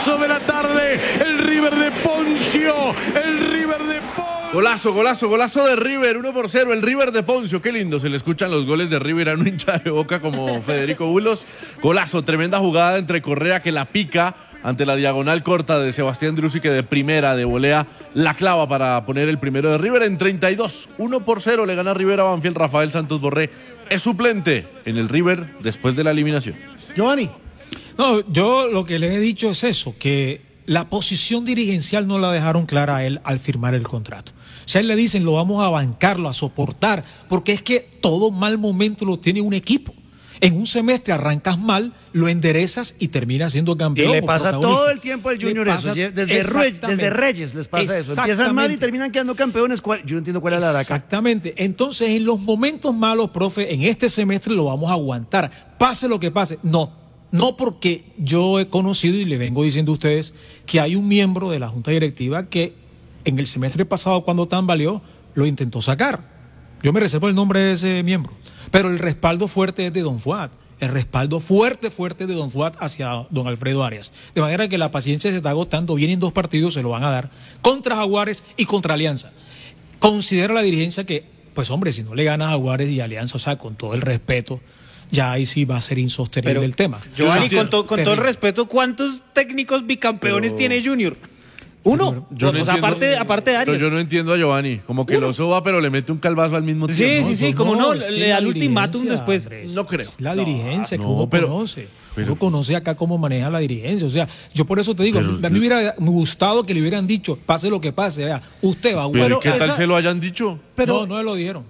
golazo de la tarde, el River de Poncio, el River de Poncio. Golazo de River, 1-0, el River de Poncio, qué lindo, se le escuchan los goles de River a un hincha de Boca como Federico Bulos. Golazo, tremenda jugada entre Correa que la pica ante la diagonal corta de Sebastián Driussi, que de primera, de volea, la clava para poner el primero de River en 32. 1-0 le gana River a Banfield. Rafael Santos Borré es suplente en el River después de la eliminación. Giovanni. No, yo lo que les he dicho es eso, que la posición dirigencial no la dejaron clara a él al firmar el contrato. O sea, él le dicen, lo vamos a bancarlo, a soportar, porque es que todo mal momento lo tiene un equipo. En un semestre arrancas mal, lo enderezas y terminas siendo campeón. Y le pasa todo el tiempo al Junior eso. Desde Reyes les pasa eso. Empiezan mal y terminan quedando campeones. Yo no entiendo cuál es la araca. Exactamente. Entonces, en los momentos malos, profe, en este semestre lo vamos a aguantar. Pase lo que pase. No porque yo he conocido y le vengo diciendo a ustedes que hay un miembro de la Junta Directiva que en el semestre pasado, cuando tambaleó, lo intentó sacar. Yo me reservo el nombre de ese miembro. Pero el respaldo fuerte es de Don Fuad. El respaldo fuerte de Don Fuad hacia Don Alfredo Arias. De manera que la paciencia se está agotando. Vienen 2 partidos, se lo van a dar. Contra Jaguares y contra Alianza. Considera la dirigencia que, pues hombre, si no le ganas a Jaguares y Alianza, o sea, con todo el respeto, ya ahí sí va a ser insostenible el tema. Giovanni, con todo el respeto, ¿cuántos técnicos bicampeones tiene Junior? Uno. Aparte de Arias. Yo no entiendo a Giovanni. Como que lo soba, pero le mete un calvazo al mismo tiempo. Sí, como no, le da el ultimátum después. Andrés, no creo. La dirigencia que uno conoce. Uno conoce acá cómo maneja la dirigencia. O sea, yo por eso te digo, a mí me hubiera gustado que le hubieran dicho, pase lo que pase, vea, usted va a jugar. ¿Pero qué tal se lo hayan dicho? Pero no lo dijeron.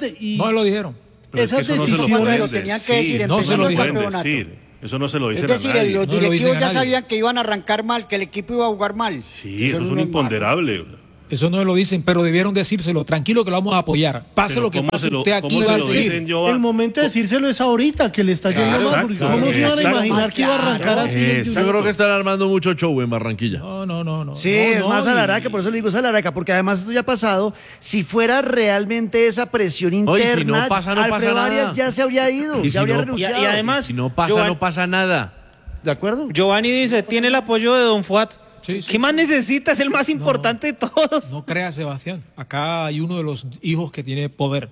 No lo dijeron. Esas decisiones lo tenían que decir empezando el campeonato. Eso no se lo dicen es decir, a nadie. los directivos ya sabían que iban a arrancar mal, que el equipo iba a jugar mal. Sí, eso es un imponderable. Eso no lo dicen, pero debieron decírselo. Tranquilo que lo vamos a apoyar. Pase lo que pase, usted aquí va a seguir. El momento de decírselo es ahorita, que le está yendo mal. ¿Cómo se iban a imaginar que iba a arrancar así? Yo creo que están armando mucho show en Barranquilla. No. Sí, es más a la araca, por eso le digo es a la araca, porque además esto ya ha pasado. Si fuera realmente esa presión interna, si no pasa Alfredo nada. Arias ya se habría ido, ya habría renunciado. Y además, si no pasa, no pasa nada. ¿De acuerdo? Giovanni dice, tiene el apoyo de Don Fuad. Sí. ¿Qué más necesita? Es el más importante de todos. No crea, Sebastián. Acá hay uno de los hijos que tiene poder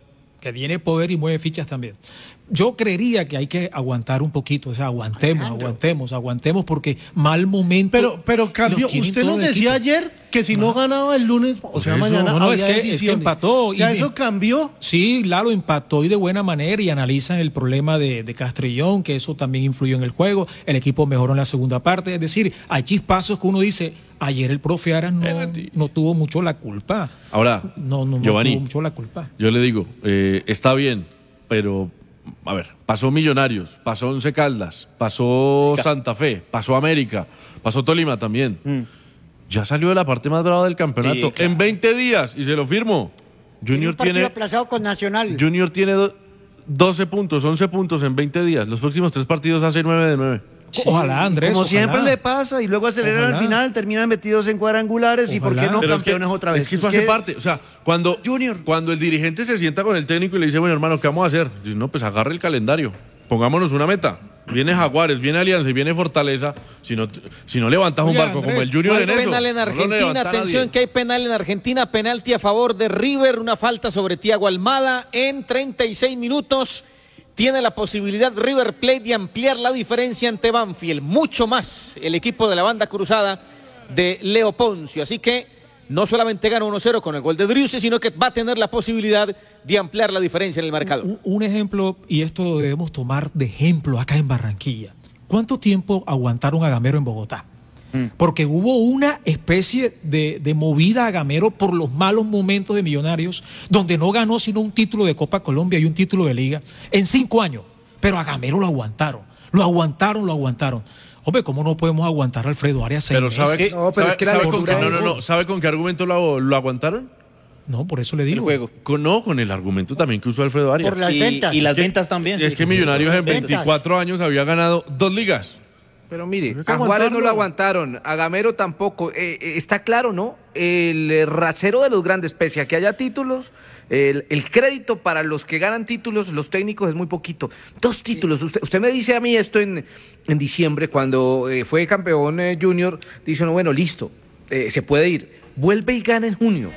y mueve fichas también. Yo creería que hay que aguantar un poquito, o sea, aguantemos, porque mal momento. Pero cambió. Usted nos decía ayer que si no ganaba el lunes, o sea, mañana. Es que empató. O sea, eso cambió. Sí, claro, empató y de buena manera, y analizan el problema de Castrillón, que eso también influyó en el juego. El equipo mejoró en la segunda parte. Es decir, hay chispazos que uno dice, ayer el profe Aras no tuvo mucho la culpa. Ahora, Giovanni, tuvo mucho la culpa. Yo le digo, está bien, pero a ver, pasó Millonarios, pasó Once Caldas, pasó Santa Fe, pasó América, pasó Tolima también. Ya salió de la parte más brava del campeonato. Sí, claro. En 20 días, y se lo firmo. Junior tiene aplazado con Nacional. Junior tiene 12 puntos, 11 puntos en 20 días. Los próximos 3 partidos hace 9 de 9. Sí. Ojalá, Andrés. Como siempre le pasa, y luego aceleran al final, terminan metidos en cuadrangulares, y ¿por qué no campeones otra vez? Es que eso hace parte. O sea, cuando el dirigente se sienta con el técnico y le dice, bueno, hermano, ¿qué vamos a hacer? Dice, no, pues agarre el calendario, pongámonos una meta. Viene Jaguares, viene Alianza y viene Fortaleza. Si no levantas un barco, Andrés, como el Junior en eso. Penal en Argentina, atención que hay penal en Argentina, penalti a favor de River, una falta sobre Thiago Almada en 36 minutos. Tiene la posibilidad River Plate de ampliar la diferencia ante Banfield, mucho más el equipo de la banda cruzada de Leo Poncio. Así que no solamente gana 1-0 con el gol de Driussi, sino que va a tener la posibilidad de ampliar la diferencia en el marcador. Un ejemplo, y esto lo debemos tomar de ejemplo acá en Barranquilla. ¿Cuánto tiempo aguantaron a Gamero en Bogotá? Porque hubo una especie de movida a Gamero por los malos momentos de Millonarios, donde no ganó sino un título de Copa Colombia y un título de Liga en 5 años. Pero a Gamero lo aguantaron. Hombre, ¿cómo no podemos aguantar a Alfredo Arias 6 meses? ¿Sabe con qué argumento lo aguantaron? No, por eso le digo. El juego. Con el argumento también que usó Alfredo Arias. Por las ventas. Y las ventas también. Es que Millonarios en 24 años había ganado 2 ligas. Pero mire, a Juárez no lo aguantaron, a Gamero tampoco. Está claro, ¿no? El rasero de los grandes, pese a que haya títulos, el crédito para los que ganan títulos, los técnicos, es muy poquito. 2 títulos. Usted me dice a mí esto en diciembre, cuando fue campeón junior, dice, no, bueno, listo, se puede ir. Vuelve y gana en junio.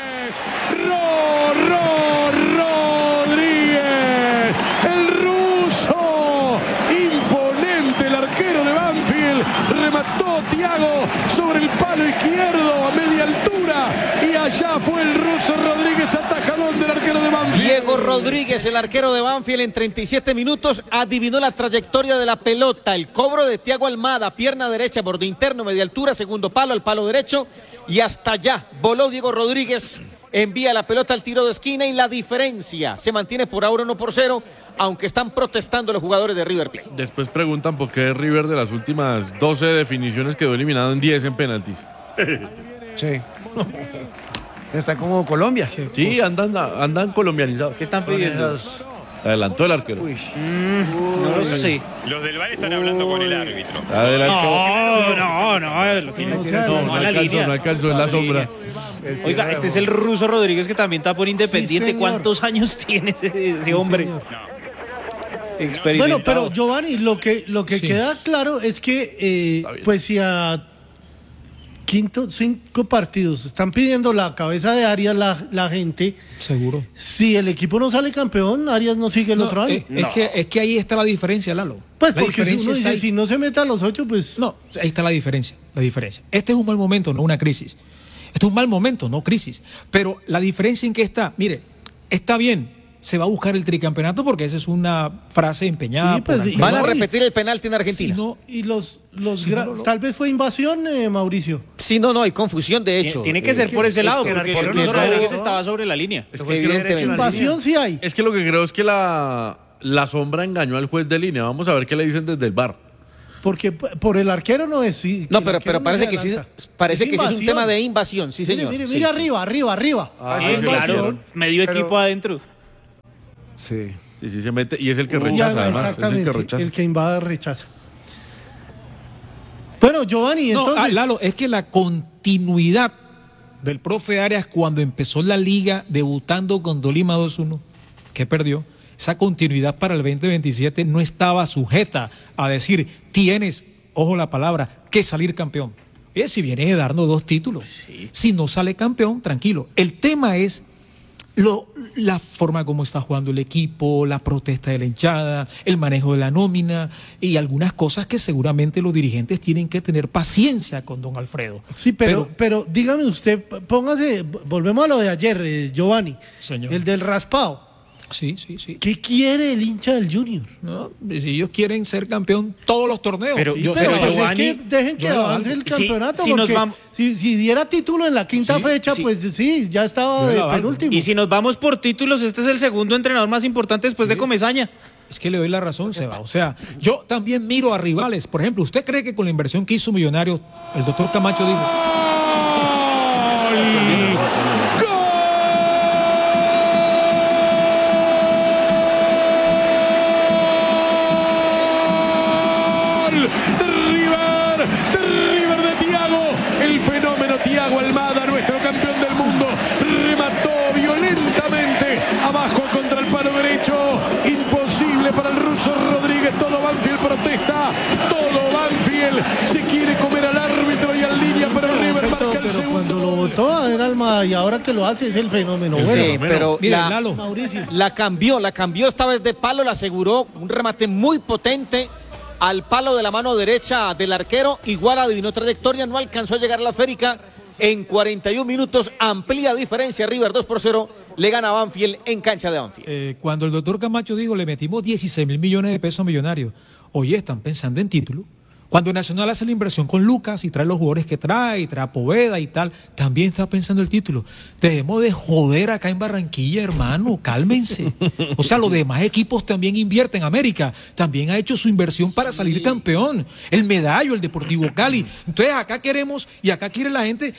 Rodríguez, el ruso, imponente el arquero de Banfield, remató Thiago sobre el palo izquierdo a media altura y allá fue el ruso Rodríguez, atajadón del arquero de Banfield. Diego Rodríguez, el arquero de Banfield, en 37 minutos adivinó la trayectoria de la pelota, el cobro de Thiago Almada, pierna derecha, borde interno, media altura, segundo palo, al palo derecho y hasta allá voló Diego Rodríguez. Envía la pelota al tiro de esquina y la diferencia se mantiene por ahora 1-0, aunque están protestando los jugadores de River Plate. Después preguntan por qué River de las últimas 12 definiciones quedó eliminado en 10 en penaltis. Sí. Está como Colombia. Sí, andan colombianizados. ¿Qué están pidiendo? Adelantó el arquero. No lo sé. Los del VAR están hablando con el árbitro. Adelantó. No, No alcanzó en la sombra. Oiga, este es el ruso Rodríguez que también está por Independiente. Sí, ¿cuántos años tiene ese hombre? Bueno, pero Giovanni, lo que queda claro es que, pues si a 5 partidos están pidiendo la cabeza de Arias la gente. Seguro. Si el equipo no sale campeón, Arias no sigue el otro año. Es que ahí está la diferencia, Lalo. Pues la porque si uno dice, si no se mete a los 8, pues... No, ahí está la diferencia. Este es un mal momento, no una crisis. Este es un mal momento, no crisis. Pero la diferencia en que está, mire, está bien, se va a buscar el tricampeonato porque esa es una frase empeñada. Sí, pues, van a repetir el penalti en Argentina. Y tal vez fue invasión, Mauricio. Sí, no, hay confusión de hecho. Tiene que ser por ese lado, porque Rodríguez estaba sobre la línea. Es que invasión sí hay. Es que lo que creo es que la sombra engañó al juez de línea. Vamos a ver qué le dicen desde el VAR. Porque por el arquero no es... Sí, no, pero parece que sí es un tema de invasión, sí, señor. Mire, arriba. Claro, medio equipo adentro. Sí, se mete y es el que rechaza, además. Exactamente, el que invade rechaza. Bueno, Giovanni, entonces... Lalo, es que la continuidad del profe Arias cuando empezó la liga debutando con Tolima 2-1, que perdió, esa continuidad para el 2027 no estaba sujeta a decir, tienes, ojo la palabra, que salir campeón. Si viene de darnos 2 títulos, si no sale campeón, tranquilo. El tema es la forma como está jugando el equipo, la protesta de la hinchada, el manejo de la nómina y algunas cosas que seguramente los dirigentes tienen que tener paciencia con don Alfredo. Sí, pero dígame usted, volvemos a lo de ayer, Giovanni, señor. El del raspado. Sí. ¿Qué quiere el hincha del Junior? No, si ellos quieren ser campeón todos los torneos. Pero Giovanni, es que dejen que avance el campeonato. Si diera título en la quinta fecha, pues sí, ya estaba de penúltimo. Y si nos vamos por títulos, este es el segundo entrenador más importante después de Comesaña. Es que le doy la razón, Seba. O sea, yo también miro a rivales. Por ejemplo, ¿usted cree que con la inversión que hizo Millonarios, el doctor Camacho dijo... Thiago Almada, nuestro campeón del mundo, remató violentamente abajo contra el palo derecho, imposible para el ruso Rodríguez. Todo Banfield protesta, todo Banfield se quiere comer al árbitro y al línea, pero River marca el segundo. Cuando lo votó a ver Almada y ahora que lo hace es el fenómeno. Sí, pero Mauricio. la cambió esta vez de palo, la aseguró, un remate muy potente al palo de la mano derecha del arquero, igual adivinó trayectoria, no alcanzó a llegar a la esférica. En 41 minutos, amplia diferencia, River 2-0, le gana a Banfield en cancha de Banfield. Cuando el doctor Camacho dijo, le metimos 16.000 millones de pesos a Millonarios, oye, están pensando en título. Cuando Nacional hace la inversión con Lucas y trae los jugadores que trae a Poveda y tal, también está pensando el título. Dejemos de joder acá en Barranquilla, hermano, cálmense. O sea, los demás equipos también invierten. América también ha hecho su inversión para salir campeón. El Medallo, el Deportivo Cali. Entonces acá queremos y acá quiere la gente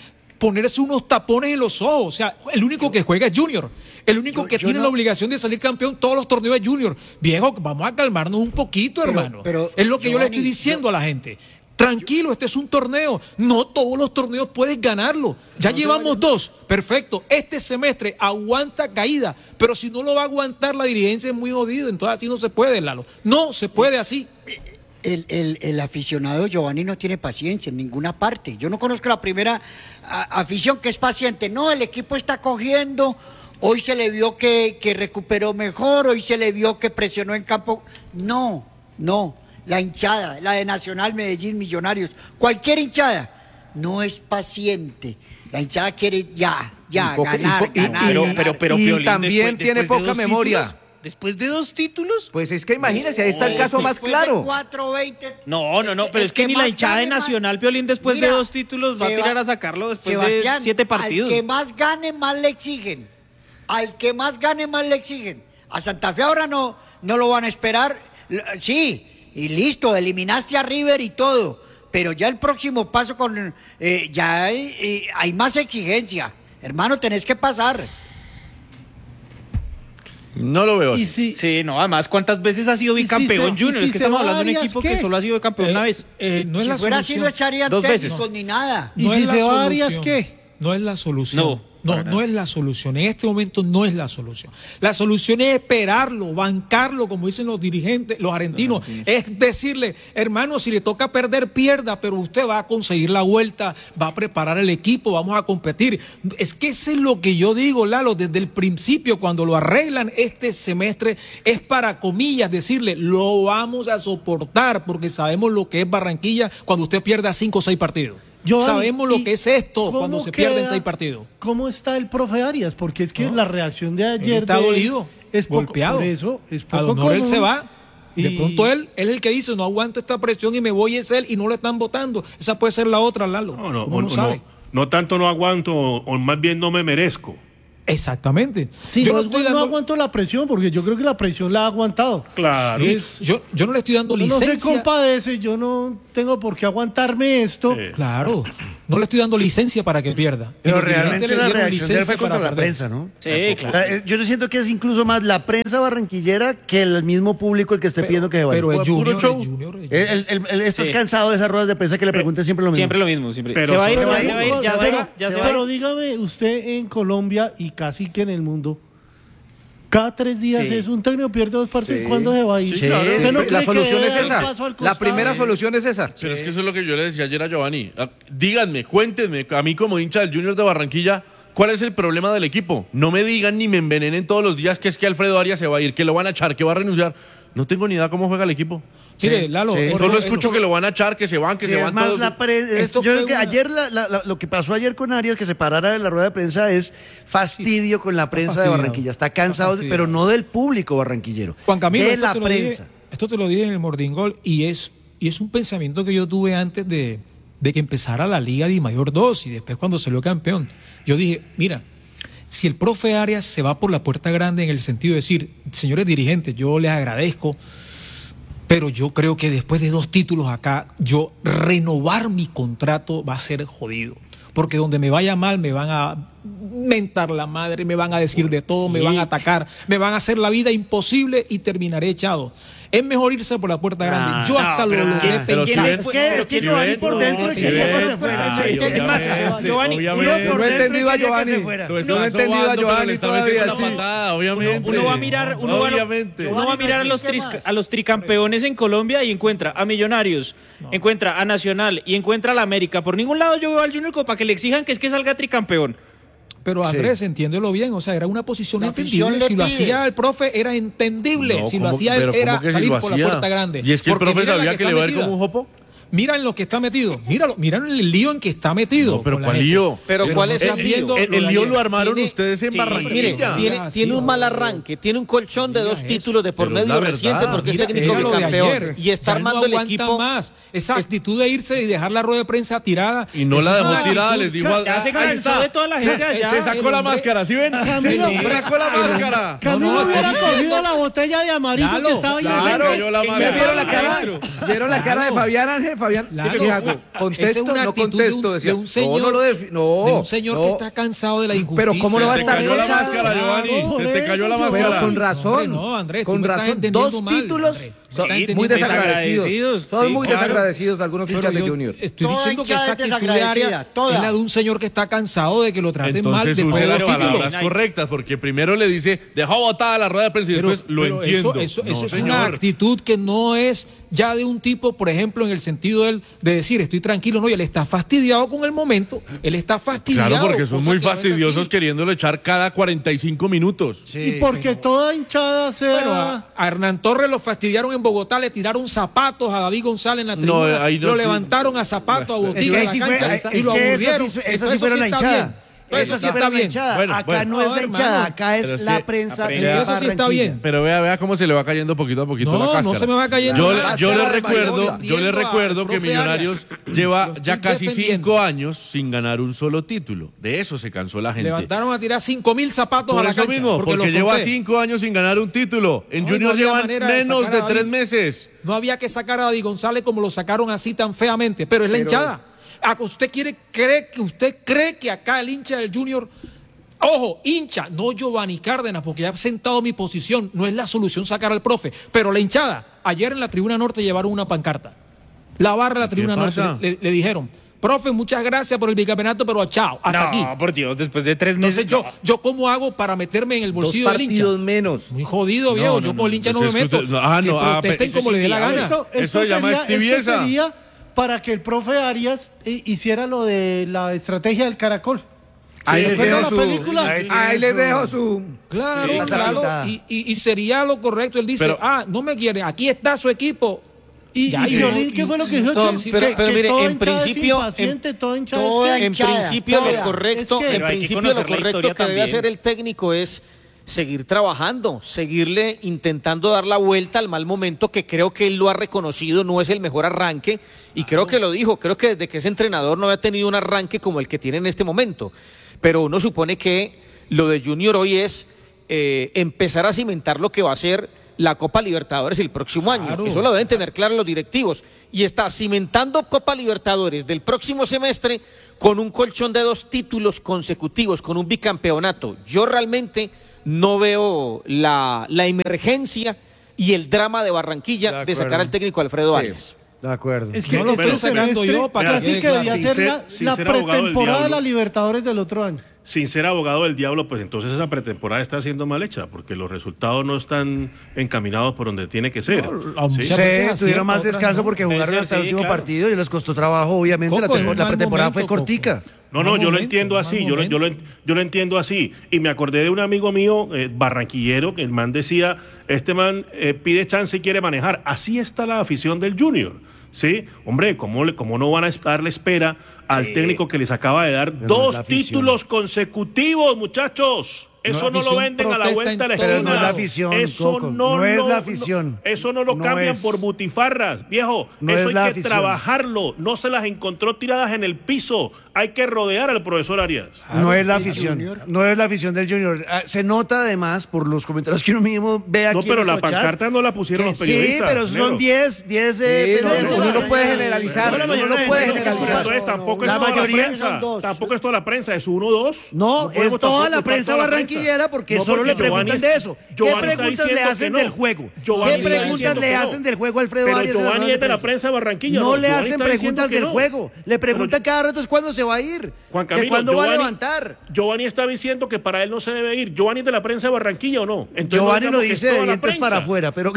ponerse unos tapones en los ojos. O sea, el único que juega es Junior. El único que tiene la obligación de salir campeón todos los torneos es Junior. Viejo, vamos a calmarnos un poquito, hermano. Es lo que yo le estoy diciendo a la gente. Tranquilo, este es un torneo. No todos los torneos puedes ganarlo. Ya llevamos 2. Perfecto. Este semestre aguanta caída. Pero si no lo va a aguantar la dirigencia es muy jodido. Entonces así no se puede, Lalo. No se puede así. El aficionado Giovanni no tiene paciencia en ninguna parte. Yo no conozco la primera afición que es paciente. No, el equipo está cogiendo. Hoy se le vio que recuperó mejor. Hoy se le vio que presionó en campo. No. La hinchada, la de Nacional, Medellín, Millonarios, cualquier hinchada, no es paciente. La hinchada quiere ya, ganar. Pero Piolín también tiene poca memoria. Títulos, ¿después de 2 títulos? Pues es que imagínese, ahí está el caso más claro. 4-20. No, pero es que ni la hinchada de Nacional, Piolín, después de 2 títulos va a tirar a sacarlo después de 7 partidos. Al que más gane, más le exigen. A Santa Fe ahora no lo van a esperar. Sí. Y listo, eliminaste a River y todo, pero ya el próximo paso ya hay más exigencia. Hermano, tenés que pasar. No lo veo. Sí, no, además, ¿cuántas veces ha sido bicampeón Junior? Es que estamos hablando de un equipo que solo ha sido campeón una vez. No es si la fuera solución. así no echarían 2 técnicos veces. ni nada. ¿Y si se va Arias qué? No es la solución. No es la solución. En este momento no es la solución. La solución es esperarlo, bancarlo, como dicen los dirigentes, los argentinos. Es decirle, hermano, si le toca perder, pierda, pero usted va a conseguir la vuelta, va a preparar el equipo, vamos a competir. Es que eso es lo que yo digo, Lalo, desde el principio, cuando lo arreglan este semestre, es para comillas decirle, lo vamos a soportar, porque sabemos lo que es Barranquilla cuando usted pierda 5 o 6 partidos. Sabemos lo que es esto cuando se pierden 6 partidos. ¿Cómo está el profe Arias? Porque es que la reacción de ayer está dolido, es golpeado. Por eso es poco común. Él se va. Y de pronto él es el que dice, no aguanto esta presión y me voy, es él, y no lo están votando. Esa puede ser la otra, Lalo. No tanto no aguanto, o más bien no me merezco. Exactamente. Sí, yo no aguanto la presión, porque yo creo que la presión la ha aguantado. Claro. Yo no le estoy dando licencia. No se compadece, yo no tengo por qué aguantarme esto. Claro. No le estoy dando licencia para que pierda. Pero realmente la reacción de él fue contra la prensa, ¿no? Sí, claro. Yo siento que es incluso más la prensa barranquillera que el mismo público el que esté pidiendo que se vaya. Pero el Junior. ¿Estás cansado de esas ruedas de prensa que le pregunten siempre lo mismo? Siempre lo mismo. Siempre. Pero se va a ir, ya se va. Pero dígame, usted en Colombia y casi que en el mundo, cada 3 días es un técnico pierde 2 partidos. ¿Cuándo se va a ir? Sí, claro. La solución es esa. La primera solución es esa. Pero es que eso es lo que yo le decía ayer a Giovanni. Díganme, cuéntenme, a mí como hincha del Junior de Barranquilla, ¿cuál es el problema del equipo? No me digan ni me envenenen todos los días que es que Alfredo Arias se va a ir, que lo van a echar, que va a renunciar. No tengo ni idea cómo juega el equipo. Mire, Lalo, solo escucho que lo van a echar, que se van, que se van más todos. Yo creo que ayer lo que pasó ayer con Arias, que se parara de la rueda de prensa, es fastidio con la prensa de Barranquilla. Está cansado, pero no del público barranquillero. Juan Camilo, de la prensa. Esto te lo dije en el Mordingol y es un pensamiento que yo tuve antes de que empezara la Liga de Mayor 2 y después cuando salió campeón. Yo dije, mira, si el profe Arias se va por la puerta grande en el sentido de decir, señores dirigentes, yo les agradezco, pero yo creo que después de 2 títulos acá, yo renovar mi contrato va a ser jodido. Porque donde me vaya mal me van a mentar la madre, me van a decir de todo, me van a atacar, me van a hacer la vida imposible y terminaré echado. Es mejor irse por la puerta grande. Yo hasta lo logré pensar. Es que Giovanni por dentro es que se fuera. ¿Qué pasa? Giovanni, no he entendido a Giovanni. No he entendido a Giovanni todavía. Obviamente. Uno va a mirar a los tricampeones en Colombia y encuentra a Millonarios, encuentra a Nacional y encuentra a la América. Por ningún lado yo veo al Junior como para que le exijan que salga tricampeón. Pero Andrés, entiéndelo bien, o sea, era una posición entendible. Si lo hacía el profe, era entendible. Si lo hacía él, era salir por la puerta grande. ¿Y es que el profe sabía que le iba a ir como un jopo? Mira en lo que está metido, mira en el lío en que está metido. No, pero ¿cuál lío? Pero ¿cuál es el lío? El lío lo armaron ustedes en Barranquilla. Mire, tiene un mal arranque, tiene un colchón de 2 títulos de por medio reciente porque es técnico bicampeón y está armando el equipo más. Esa actitud de irse y dejar la rueda de prensa tirada. Y no la dejó tirada, les dijo. Ya se cansó de toda la gente allá. Se sacó la máscara, ¿sí ven? Camilo, sacó la máscara. Camilo hubiera cogido la botella de amarillo que estaba ahí. Claro, ¿vieron la cara de Fabián Ángel? Fabián, ¿qué hago? ¿Contesto? ¿No contesto? De un señor, de un señor que está cansado de la injusticia. Pero ¿cómo lo va a estar pensando? Te cayó la máscara, Giovanni. Se te cayó la máscara. Pero con razón. No, Andrés, con razón. 2 títulos. Son muy desagradecidos. Son muy desagradecidos algunos hinchas de Junior. Estoy diciendo que esa actitud diaria es la de un señor que está cansado de que lo traten mal después de los títulos. Palabras correctas, porque primero le dice, dejó botada la rueda de prensa y después lo entiendo. Eso es una actitud que no es ya de un tipo, por ejemplo, en el sentido de decir, estoy tranquilo, no, y él está fastidiado con el momento, él está fastidiado. Claro, porque son muy fastidiosos queriéndolo echar cada 45 minutos. Sí, y porque toda hinchada sea... Bueno, a Hernán Torres lo fastidiaron en Bogotá, le tiraron zapatos a David González en la tribuna, lo levantaron a zapatos, a Botiga en la cancha y lo aburrieron. Eso sí fueron la hinchada. Eso sí fueron la hinchada. Acá no es la hinchada, acá es la prensa de Barranquilla. Eso sí está bien. Pero vea cómo se le va cayendo poquito a poquito la cáscara. No se me va cayendo. Yo le recuerdo que Millonarios lleva ya casi 5 años sin ganar un solo título. De eso se cansó la gente. Levantaron a tirar 5.000 zapatos a la cancha. Por eso mismo, porque lleva 5 años sin ganar un título. En Junior llevan menos de 3 meses. No había que sacar a David González como lo sacaron así tan feamente, pero es la hinchada. ¿Usted cree que acá el hincha del Junior, ojo, hincha, no Giovanni Cárdenas, porque ya he sentado mi posición, no es la solución sacar al profe, pero la hinchada, ayer en la Tribuna Norte llevaron una pancarta, la barra de la Tribuna Norte le dijeron, profe, muchas gracias por el bicampeonato, pero chao, hasta aquí. No, por Dios, después de 3 meses. Entonces yo ¿cómo hago para meterme en el bolsillo del hincha? 2 partidos menos. Muy jodido, viejo, yo con el hincha no me meto. Que protesten como le dé la gana. Eso se llama tibieza. Para que el profe Arias hiciera lo de la estrategia del caracol. Ahí les dejo su... Claro. Y sería lo correcto. Él dice, no me quiere, aquí está su equipo. ¿Y Violín qué fue lo que dijo? Pero mire, en principio lo correcto que debe hacer el técnico es seguir trabajando, seguirle intentando dar la vuelta al mal momento, que creo que él lo ha reconocido, no es el mejor arranque, y creo que lo dijo, creo que desde que es entrenador no había tenido un arranque como el que tiene en este momento, pero uno supone que lo de Junior hoy es empezar a cimentar lo que va a ser la Copa Libertadores el próximo año, eso lo deben tener claro los directivos, y está cimentando Copa Libertadores del próximo semestre con un colchón de 2 títulos consecutivos, con un bicampeonato. Yo realmente no veo la emergencia y el drama de Barranquilla de sacar al técnico Alfredo Arias. De acuerdo. Es que no lo estoy sacando yo para que debería ser la pretemporada de la Libertadores del otro año. Sin ser abogado del diablo, pues entonces esa pretemporada está siendo mal hecha, porque los resultados no están encaminados por donde tiene que ser. Tuvieron más descanso porque jugaron hasta el último partido y les costó trabajo, obviamente. La pretemporada fue cortica. No, yo lo entiendo así, yo lo entiendo así. Y me acordé de un amigo mío, barranquillero, que el man decía, este man pide chance y quiere manejar. Así está la afición del Junior, ¿sí? Hombre, ¿cómo no van a darle espera al técnico que les acaba de dar 2 títulos consecutivos, muchachos? Eso no lo venden a la vuelta de la esquina. Pero no es la afición, eso Coco, no es la afición. Eso no lo cambian por butifarras, viejo. Eso hay que trabajarlo. No se las encontró tiradas en el piso. Hay que rodear al profesor Arias. No es la afición. No es la afición del Junior. Se nota además por los comentarios que uno mismo ve aquí. No, pero la pancarta no la pusieron los periodistas. Sí, pero son 10 uno no puede generalizar. Entonces tampoco es toda la prensa. Tampoco es toda la prensa. Es 1 o 2. No, es toda la prensa barranquillera porque solo le preguntan de eso. ¿Qué preguntas le hacen del juego? ¿Qué preguntas le hacen del juego a Alfredo Arias? Pero Giovanni es de la prensa de Barranquilla. No le hacen preguntas del juego. Le preguntan cada rato cuándo se va a ir. Juan Camilo, ¿cuándo va a levantar? Giovanni está diciendo que para él no se debe ir. ¿Giovanni es de la prensa de Barranquilla o no? Entonces Giovanni lo dice de dientes para afuera, pero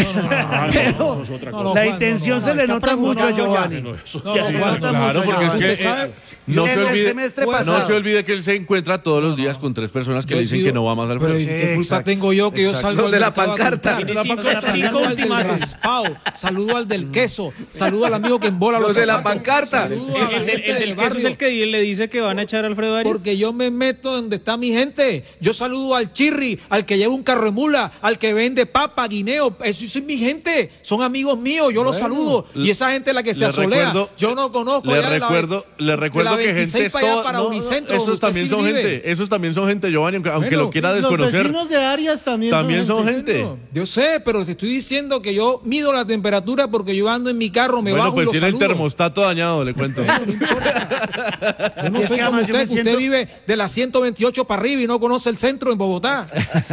la intención se le nota mucho a Giovanni. Claro, porque es que no se olvide que él se encuentra todos los días con 3 personas que le dicen que no va más al frente. ¿Qué culpa tengo yo que yo salgo de la pancarta? Cinco ultimátum. Saludo al del queso, saludo al amigo que embola los de la pancarta. El del queso es el que le dice que van a echar a Alfredo Arias? Porque yo me meto donde está mi gente. Yo saludo al chirri, al que lleva un carro de mula, al que vende papa, guineo. Eso es mi gente. Son amigos míos, yo los saludo. Y esa gente es la que se asolea. Yo no conozco. Le recuerdo que gente es esos también son gente. Esos también son gente, Giovanni, aunque lo quiera desconocer. Los vecinos de Arias también son gente. Bueno, yo sé, pero te estoy diciendo que yo mido la temperatura porque yo ando en mi carro, me bajo y los tiene saludo. El termostato dañado, le cuento. No importa. Yo no soy como usted, que usted vive de la 128 para arriba y no conoce el centro en Bogotá.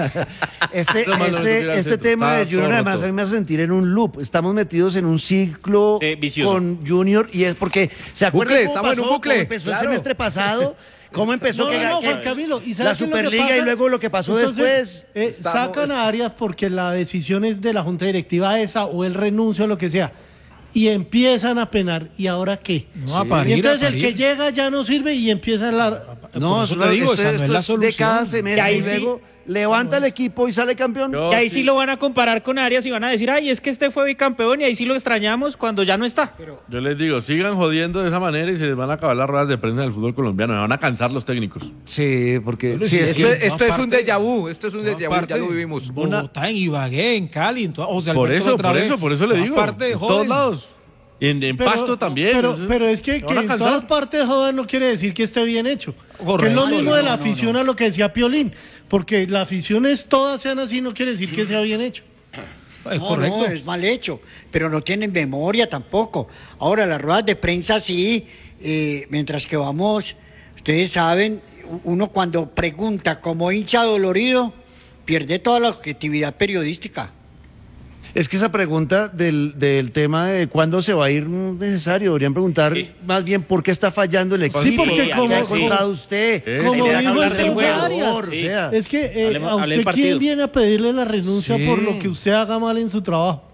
Este tema de Junior además a mí me hace sentir en un loop. Estamos metidos en un ciclo con Junior y es porque ¿se acuerdan estamos en un bucle? Cómo empezó el semestre pasado? ¿Cómo empezó Juan Camilo, ¿y la Superliga y luego lo que pasó después? Sacan a Arias porque la decisión es de la Junta Directiva esa o el renuncio o lo que sea. Y empiezan a penar. ¿Y ahora qué? Y entonces el que llega ya no sirve y empieza la... No, eso te digo, esto es de cada semestre y luego levanta el equipo y sale campeón. Y ahí sí lo van a comparar con Arias y van a decir, ay, es que este fue bicampeón y ahí sí lo extrañamos cuando ya no está. Yo les digo, sigan jodiendo de esa manera y se les van a acabar las ruedas de prensa del fútbol colombiano. Me van a cansar los técnicos. Sí, porque... Sí, esto es un déjà vu. Esto es un déjà vu, ya lo vivimos. Bogotá, en Ibagué, en Cali, por eso le digo. En todos lados. En Pasto también. Pero es que en todas partes jodan no quiere decir que esté bien hecho. Correcto, que es lo mismo de la afición a lo que decía Piolín. Porque la afición es todas sean así no quiere decir que sea bien hecho. No, es mal hecho. Pero no tienen memoria tampoco. Ahora, las ruedas de prensa sí. Mientras que vamos, ustedes saben, uno cuando pregunta como hincha dolorido, pierde toda la objetividad periodística. Es que esa pregunta del tema de cuándo se va a ir no es necesario. Deberían preguntar más bien por qué está fallando el equipo. Sí, porque ¿qué ha encontrado usted? Como dijo el Arias, es que a usted quién viene a pedirle la renuncia por lo que usted haga mal en su trabajo.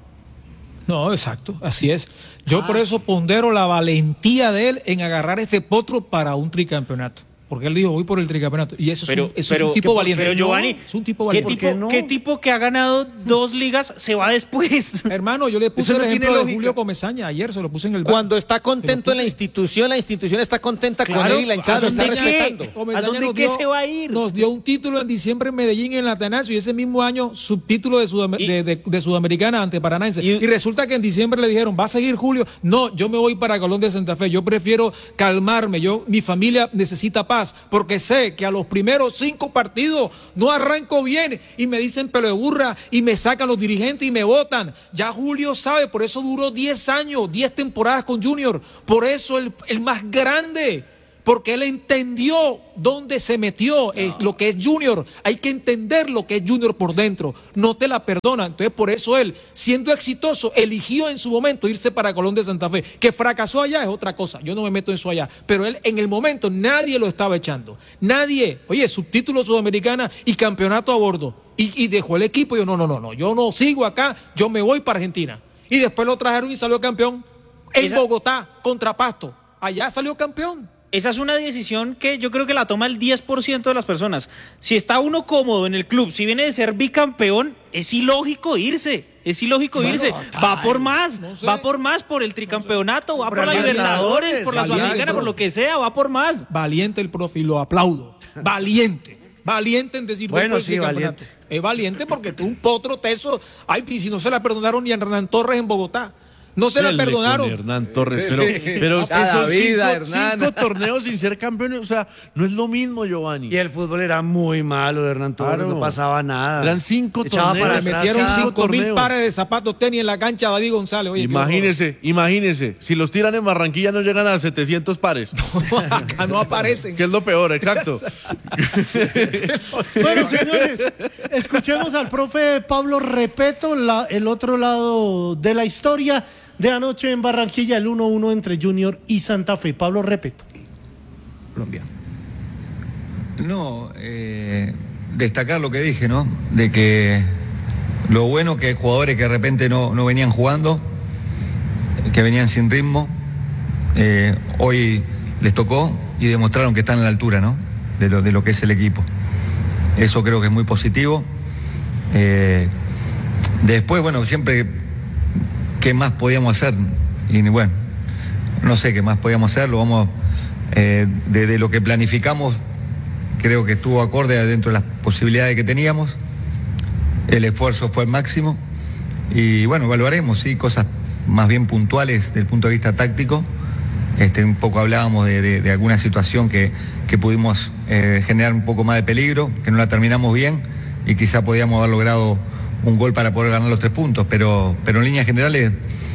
No, exacto, así es. Yo por eso pondero la valentía de él en agarrar este potro para un tricampeonato. Porque él dijo, voy por el tricampeonato. Y eso es un tipo valiente. Pero Giovanni, es un tipo valiente. ¿Qué tipo que ha ganado 2 ligas se va después? Hermano, yo le puse el ejemplo de Julio Comesaña. Ayer se lo puse en el bar. Cuando está contento en la institución está contenta con él y la hinchada lo está respetando. ¿A dónde qué se va a ir? Nos dio un título en diciembre en Medellín, en el Atanasio, y ese mismo año subtítulo de Sudamericana ante Paranaense. Y resulta que en diciembre le dijeron, ¿va a seguir Julio? No, yo me voy para Colón de Santa Fe. Yo prefiero calmarme. Mi familia necesita paz. Porque sé que a los primeros 5 partidos no arranco bien y me dicen pelo de burra y me sacan los dirigentes y me votan. Ya Julio sabe, por eso duró 10 años, 10 temporadas con Junior. Por eso el más grande. Porque él entendió dónde se metió, lo que es Junior. Hay que entender lo que es Junior por dentro. No te la perdona. Entonces, por eso él, siendo exitoso, eligió en su momento irse para Colón de Santa Fe. Que fracasó allá es otra cosa. Yo no me meto en eso allá. Pero él, en el momento, nadie lo estaba echando. Nadie. Oye, subtítulo Sudamericana y campeonato a bordo. Y dejó el equipo. Y yo, no. Yo no sigo acá. Yo me voy para Argentina. Y después lo trajeron y salió campeón. En Bogotá, contra Pasto. Allá salió campeón. Esa es una decisión que yo creo que la toma el 10% de las personas. Si está uno cómodo en el club, si viene de ser bicampeón, es ilógico irse. Va por más, va por más, por el tricampeonato, va por la Libertadores, por la Sudamericana, por lo que sea, va por más. Valiente el profe, y lo aplaudo. Valiente en decir... Bueno, sí, valiente. Es valiente porque tú un potro teso... Ay, y si no se la perdonaron ni a Hernán Torres en Bogotá. No se la perdonaron. Hernán Torres, pero es que son 5 torneos sin ser campeones, o sea, no es lo mismo, Giovanni. Y el fútbol era muy malo de Hernán Torres, no pasaba nada. Eran 5 torneos. Le metieron 5.000 pares de zapatos tenis en la cancha a David González. Oye, imagínese, si los tiran en Barranquilla no llegan a 700 pares. Acá no aparecen. Que es lo peor, exacto. Bueno, señores, escuchemos al profe Pablo Repeto, el otro lado de la historia de anoche en Barranquilla, el 1-1 entre Junior y Santa Fe. Pablo Repeto. Colombia. No, destacar lo que dije, ¿no? De que lo bueno que hay jugadores que de repente no venían jugando, que venían sin ritmo, hoy les tocó y demostraron que están a la altura, ¿no? De lo que es el equipo. Eso creo que es muy positivo. Después, bueno, siempre... ¿Qué más podíamos hacer? Y bueno, no sé qué más podíamos hacer, lo vamos de lo que planificamos, creo que estuvo acorde dentro de las posibilidades que teníamos. El esfuerzo fue el máximo y bueno, evaluaremos, sí, cosas más bien puntuales desde el punto de vista táctico. Un poco hablábamos de alguna situación que pudimos generar un poco más de peligro, que no la terminamos bien y quizá podíamos haber logrado un gol para poder ganar los 3 puntos, pero en líneas generales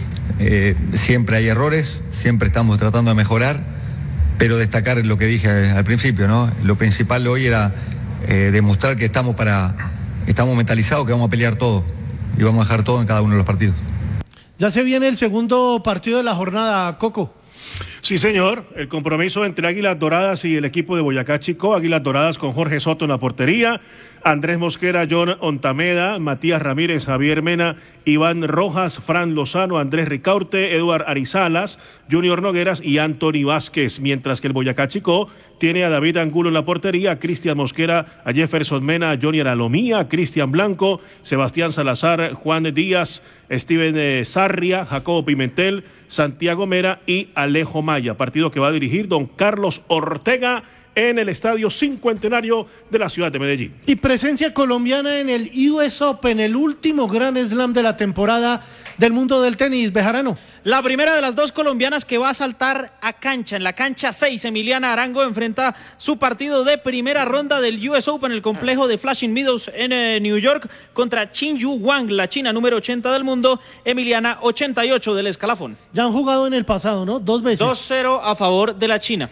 siempre hay errores, siempre estamos tratando de mejorar, pero destacar lo que dije al principio, ¿no? Lo principal hoy era demostrar que estamos mentalizados, que vamos a pelear todo y vamos a dejar todo en cada uno de los partidos. Ya se viene el segundo partido de la jornada, Coco. Sí, señor. El compromiso entre Águilas Doradas y el equipo de Boyacá Chicó. Águilas Doradas con Jorge Soto en la portería, Andrés Mosquera, John Ontameda, Matías Ramírez, Javier Mena, Iván Rojas, Fran Lozano, Andrés Ricaurte, Eduard Arizalas, Junior Nogueras y Anthony Vázquez. Mientras que el Boyacá Chicó tiene a David Angulo en la portería, a Cristian Mosquera, a Jefferson Mena, a Johnny Aralomía, a Cristian Blanco, Sebastián Salazar, Juan Díaz, Steven Sarria, Jacobo Pimentel, Santiago Mera y Alejo Maya. Partido que va a dirigir don Carlos Ortega en el Estadio Cincuentenario de la ciudad de Medellín. Y presencia colombiana en el US Open, el último Grand Slam de la temporada del mundo del tenis, Bejarano. La primera de las 2 colombias que va a saltar a cancha. En la cancha 6, Emiliana Arango enfrenta su partido de primera ronda del US Open, el complejo de Flushing Meadows en New York, contra Qinyu Wang, la china número 80 del mundo, Emiliana 88 del escalafón. Ya han jugado en el pasado, ¿no? 2 veces. 2-0 a favor de la china,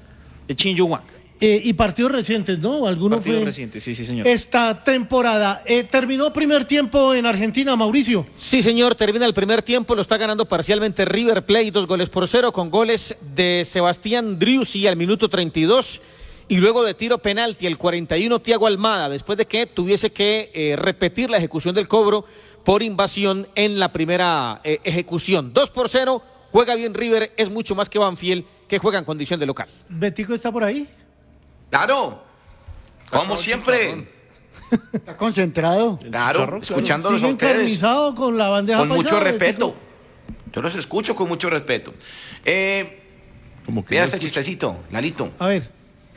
de Qinyu Wang. Y partidos recientes, ¿no? Partidos recientes, sí, señor. Esta temporada. ¿Terminó primer tiempo en Argentina, Mauricio? Sí, señor, termina el primer tiempo, lo está ganando parcialmente River Plate, 2-0, con goles de Sebastián Driussi al minuto 32 y luego de tiro penalti, el 41, Thiago Almada, después de que tuviese que repetir la ejecución del cobro por invasión en la primera ejecución. 2-0, juega bien River, es mucho más que Banfield, que juega en condición de local. ¿Betico está por ahí? Claro, como siempre. Está concentrado. Claro, escuchándolos a ustedes. Con la bandeja con mucho paisada, respeto. Yo los escucho con mucho respeto. Mira este chistecito, Lalito. A ver.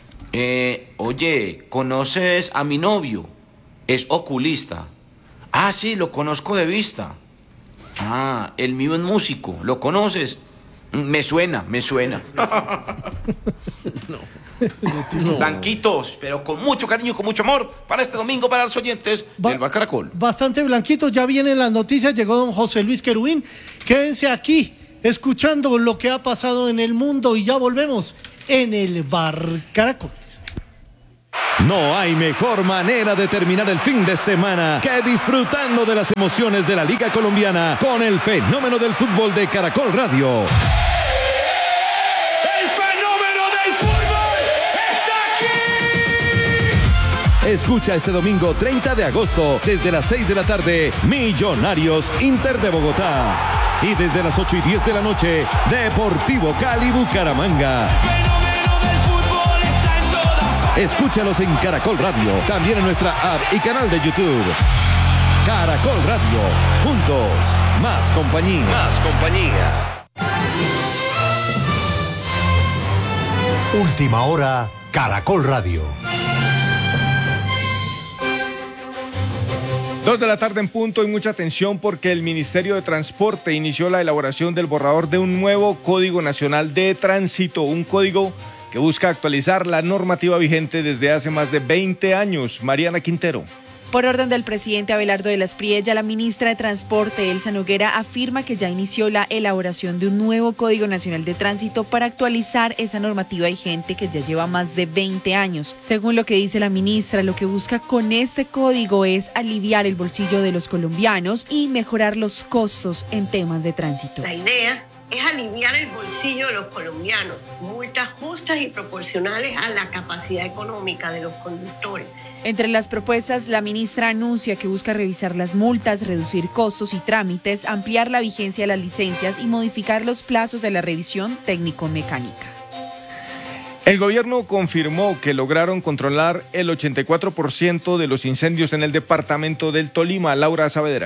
Oye, ¿conoces a mi novio? Es oculista. Ah, sí, lo conozco de vista. Ah, el mío es músico. ¿Lo conoces? Me suena. No. Blanquitos, pero con mucho cariño, con mucho amor, para este domingo, para los oyentes del Bar Caracol. Bastante blanquitos, ya vienen las noticias, llegó don José Luis Querubín. Quédense aquí, escuchando lo que ha pasado en el mundo y ya volvemos en el Bar Caracol. No hay mejor manera de terminar el fin de semana que disfrutando de las emociones de la Liga Colombiana con el fenómeno del fútbol de Caracol Radio. ¡El fenómeno del fútbol está aquí! Escucha este domingo 30 de agosto desde las 6 de la tarde Millonarios Inter de Bogotá y desde las 8:10 de la noche Deportivo Cali Bucaramanga. Escúchalos en Caracol Radio, también en nuestra app y canal de YouTube. Caracol Radio, juntos, más compañía. Última hora, Caracol Radio. 2 de la tarde en punto y mucha atención porque el Ministerio de Transporte inició la elaboración del borrador de un nuevo Código Nacional de Tránsito, un código que busca actualizar la normativa vigente desde hace más de 20 años. Mariana Quintero. Por orden del presidente Abelardo de las Priella, la ministra de Transporte, Elsa Noguera, afirma que ya inició la elaboración de un nuevo Código Nacional de Tránsito para actualizar esa normativa vigente que ya lleva más de 20 años. Según lo que dice la ministra, lo que busca con este código es aliviar el bolsillo de los colombianos y mejorar los costos en temas de tránsito. La idea es aliviar el bolsillo de los colombianos, multas justas y proporcionales a la capacidad económica de los conductores. Entre las propuestas, la ministra anuncia que busca revisar las multas, reducir costos y trámites, ampliar la vigencia de las licencias y modificar los plazos de la revisión técnico-mecánica. El gobierno confirmó que lograron controlar el 84% de los incendios en el departamento del Tolima. Laura Saavedra.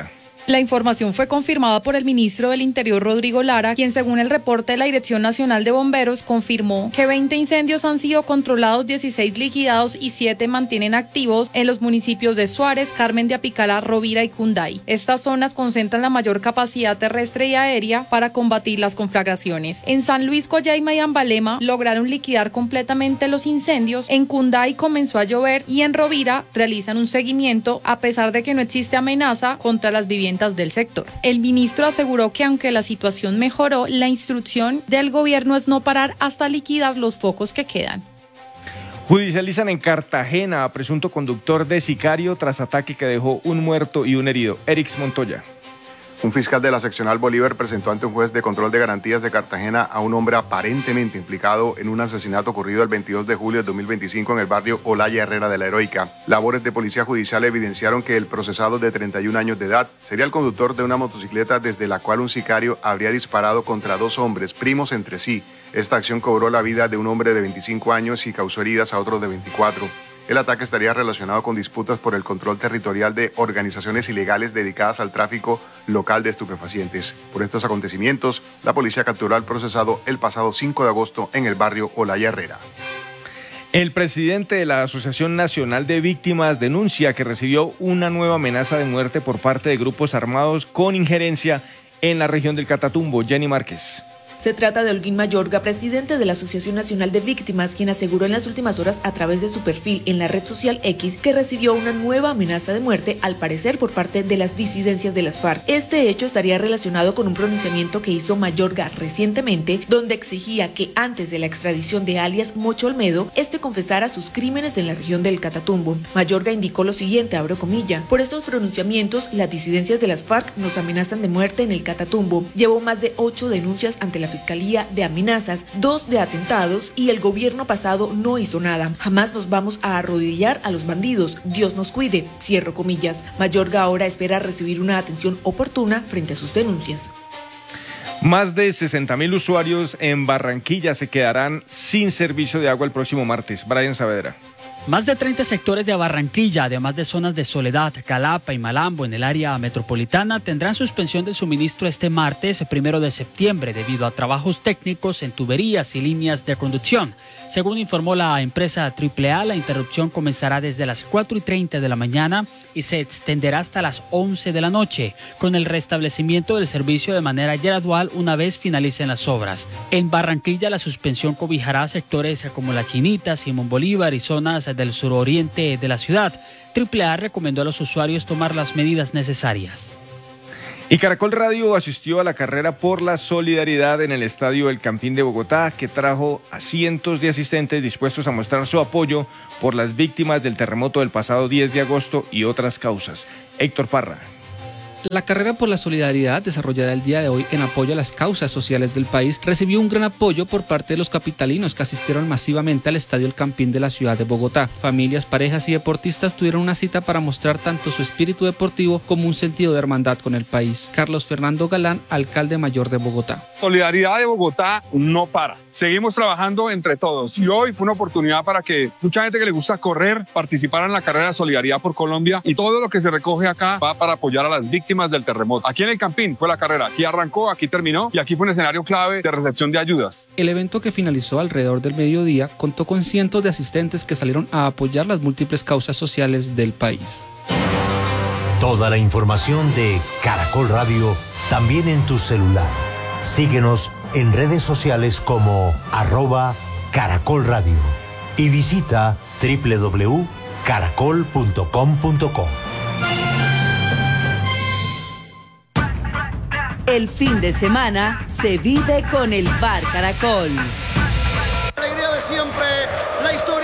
La información fue confirmada por el ministro del Interior, Rodrigo Lara, quien según el reporte de la Dirección Nacional de Bomberos confirmó que 20 incendios han sido controlados, 16 liquidados y 7 mantienen activos en los municipios de Suárez, Carmen de Apicalá, Rovira y Cunday. Estas zonas concentran la mayor capacidad terrestre y aérea para combatir las conflagraciones. En San Luis, Coyaima y Ambalema lograron liquidar completamente los incendios. En Cunday comenzó a llover y en Rovira realizan un seguimiento a pesar de que no existe amenaza contra las viviendas del sector. El ministro aseguró que aunque la situación mejoró, la instrucción del gobierno es no parar hasta liquidar los focos que quedan. Judicializan en Cartagena a presunto conductor de sicario tras ataque que dejó un muerto y un herido. Erix Montoya. Un fiscal de la seccional Bolívar presentó ante un juez de control de garantías de Cartagena a un hombre aparentemente implicado en un asesinato ocurrido el 22 de julio de 2025 en el barrio Olaya Herrera de la Heroica. Labores de policía judicial evidenciaron que el procesado de 31 años de edad sería el conductor de una motocicleta desde la cual un sicario habría disparado contra 2 hombres primos entre sí. Esta acción cobró la vida de un hombre de 25 años y causó heridas a otro de 24. El ataque estaría relacionado con disputas por el control territorial de organizaciones ilegales dedicadas al tráfico local de estupefacientes. Por estos acontecimientos, la policía capturó al procesado el pasado 5 de agosto en el barrio Olaya Herrera. El presidente de la Asociación Nacional de Víctimas denuncia que recibió una nueva amenaza de muerte por parte de grupos armados con injerencia en la región del Catatumbo. Jenny Márquez. Se trata de Holguín Mayorga, presidente de la Asociación Nacional de Víctimas, quien aseguró en las últimas horas a través de su perfil en la red social X que recibió una nueva amenaza de muerte, al parecer por parte de las disidencias de las FARC. Este hecho estaría relacionado con un pronunciamiento que hizo Mayorga recientemente, donde exigía que antes de la extradición de alias Mocho Olmedo, este confesara sus crímenes en la región del Catatumbo. Mayorga indicó lo siguiente, abro comilla: por estos pronunciamientos, las disidencias de las FARC nos amenazan de muerte en el Catatumbo. Llevó más de 8 denuncias ante la Fiscalía de amenazas, 2 de atentados y el gobierno pasado no hizo nada. Jamás nos vamos a arrodillar a los bandidos. Dios nos cuide. Cierro comillas. Mayorga ahora espera recibir una atención oportuna frente a sus denuncias. Más de 60.000 usuarios en Barranquilla se quedarán sin servicio de agua el próximo martes. Brian Saavedra. Más de 30 sectores de Barranquilla, además de zonas de Soledad, Calapa y Malambo en el área metropolitana, tendrán suspensión del suministro este martes 1 de septiembre debido a trabajos técnicos en tuberías y líneas de conducción. Según informó la empresa AAA, la interrupción comenzará desde las 4:30 de la mañana y se extenderá hasta las 11 de la noche, con el restablecimiento del servicio de manera gradual una vez finalicen las obras. En Barranquilla, la suspensión cobijará sectores como La Chinita, Simón Bolívar y zonas del suroriente de la ciudad. AAA recomendó a los usuarios tomar las medidas necesarias. Y Caracol Radio asistió a la carrera por la solidaridad en el Estadio El Campín de Bogotá, que trajo a cientos de asistentes dispuestos a mostrar su apoyo por las víctimas del terremoto del pasado 10 de agosto y otras causas. Héctor Parra. La carrera por la solidaridad, desarrollada el día de hoy en apoyo a las causas sociales del país, recibió un gran apoyo por parte de los capitalinos que asistieron masivamente al Estadio El Campín de la ciudad de Bogotá. Familias, parejas y deportistas tuvieron una cita para mostrar tanto su espíritu deportivo como un sentido de hermandad con el país. Carlos Fernando Galán, alcalde mayor de Bogotá. Solidaridad de Bogotá no para. Seguimos trabajando entre todos. Y hoy fue una oportunidad para que mucha gente que le gusta correr participara en la carrera de Solidaridad por Colombia, y todo lo que se recoge acá va para apoyar a las víctimas del terremoto. Aquí en El Campín fue la carrera, aquí arrancó, aquí terminó y aquí fue un escenario clave de recepción de ayudas. El evento, que finalizó alrededor del mediodía, contó con cientos de asistentes que salieron a apoyar las múltiples causas sociales del país. Toda la información de Caracol Radio también en tu celular. Síguenos en redes sociales como @Caracol Radio y visita www.caracol.com.co. El fin de semana se vive con el Bar Caracol. La alegría de siempre, la historia.